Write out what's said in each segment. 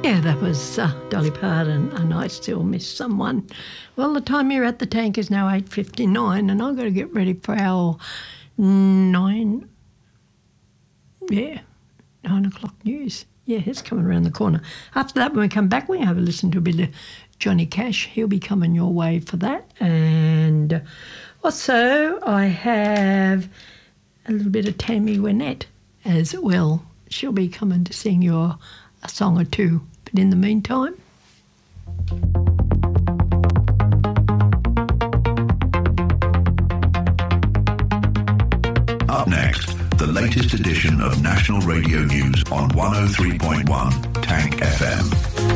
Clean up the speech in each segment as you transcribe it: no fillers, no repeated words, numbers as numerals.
Yeah, that was Dolly Parton, and I still miss someone. Well, the time here at the tank is now 8:59, and I've got to get ready for our 9 o'clock news. Yeah, it's coming around the corner. After that, when we come back, we have a listen to a bit of Johnny Cash. He'll be coming your way for that. And also, I have a little bit of Tammy Wynette as well. She'll be coming to sing you a song or two. But in the meantime... Up next, the latest edition of National Radio News on 103.1 Tank FM.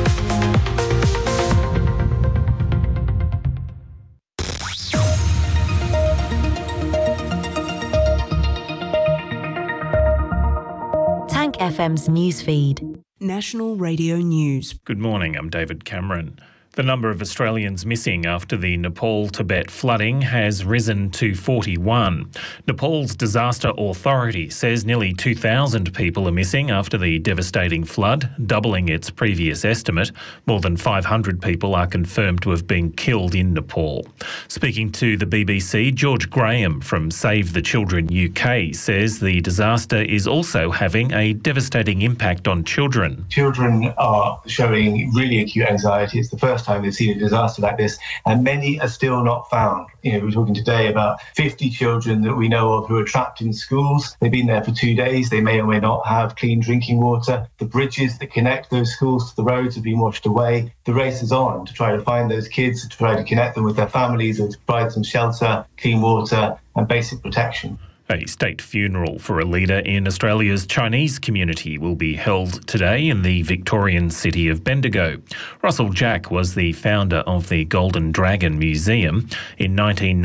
Tank FM's newsfeed. National Radio News. Good morning, I'm David Cameron. The number of Australians missing after the Nepal-Tibet flooding has risen to 41. Nepal's disaster authority says nearly 2,000 people are missing after the devastating flood, doubling its previous estimate. More than 500 people are confirmed to have been killed in Nepal. Speaking to the BBC, George Graham from Save the Children UK says the disaster is also having a devastating impact on children. Children are showing really acute anxiety. It's the first time they've seen a disaster like this, and many are still not found. We're talking today about 50 children that we know of who are trapped in schools. They've been there for 2 days. They may or may not have clean drinking water. The bridges that connect those schools to the roads have been washed away. The race is on to try to find those kids, to try to connect them with their families and to provide some shelter, clean water and basic protection. A state funeral for a leader in Australia's Chinese community will be held today in the Victorian city of Bendigo. Russell Jack was the founder of the Golden Dragon Museum. In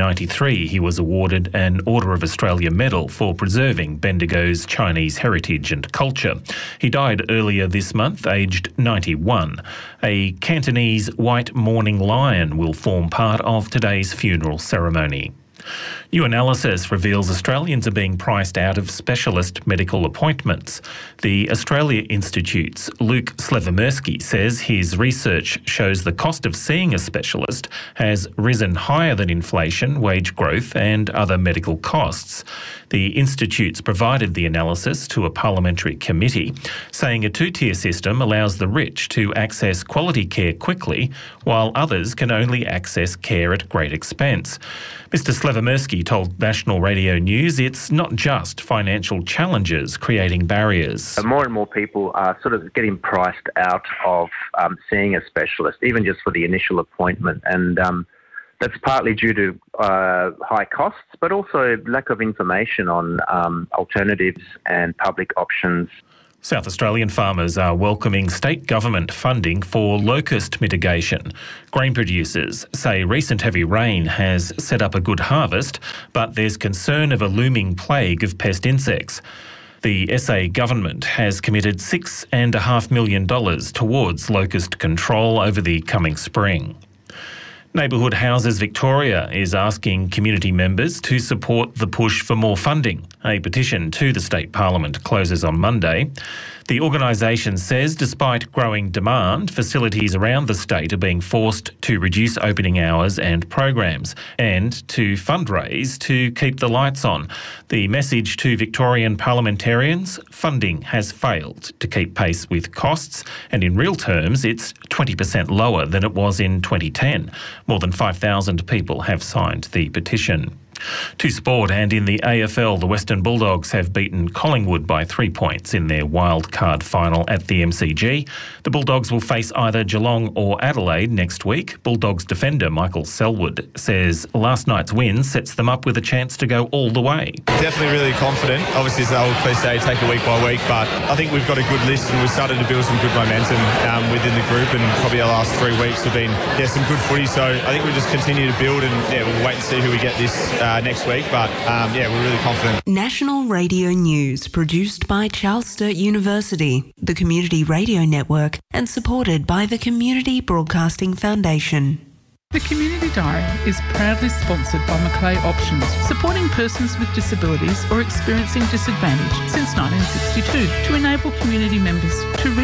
1993, he was awarded an Order of Australia Medal for preserving Bendigo's Chinese heritage and culture. He died earlier this month, aged 91. A Cantonese white mourning lion will form part of today's funeral ceremony. New analysis reveals Australians are being priced out of specialist medical appointments. The Australia Institute's Luke Slevomirsky says his research shows the cost of seeing a specialist has risen higher than inflation, wage growth and other medical costs. The Institute's provided the analysis to a parliamentary committee, saying a two-tier system allows the rich to access quality care quickly, while others can only access care at great expense. Mr. Slevomirsky told National Radio News it's not just financial challenges creating barriers. More and more people are sort of getting priced out of seeing a specialist, even just for the initial appointment. And that's partly due to high costs, but also lack of information on alternatives and public options. South Australian farmers are welcoming state government funding for locust mitigation. Grain producers say recent heavy rain has set up a good harvest, but there's concern of a looming plague of pest insects. The SA government has committed $6.5 million towards locust control over the coming spring. Neighbourhood Houses Victoria is asking community members to support the push for more funding. A petition to the state parliament closes on Monday. The organisation says despite growing demand, facilities around the state are being forced to reduce opening hours and programs and to fundraise to keep the lights on. The message to Victorian parliamentarians: funding has failed to keep pace with costs, and in real terms it's 20% lower than it was in 2010. More than 5,000 people have signed the petition. To sport, and in the AFL, the Western Bulldogs have beaten Collingwood by 3 points in their wild card final at the MCG. The Bulldogs will face either Geelong or Adelaide next week. Bulldogs defender Michael Selwood says last night's win sets them up with a chance to go all the way. Definitely really confident. Obviously it's the old cliche, take it week by week, but I think we've got a good list and we've started to build some good momentum within the group, and probably our last 3 weeks have been some good footy, so I think we'll just continue to build and we'll wait and see who we get this next week, but we're really confident. National Radio News, produced by Charles Sturt University, the Community Radio Network, and supported by the Community Broadcasting Foundation. The Community Diary is proudly sponsored by Macleay Options, supporting persons with disabilities or experiencing disadvantage since 1962 to enable community members to reach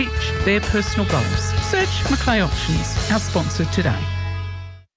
their personal goals. Search Macleay Options, our sponsor today.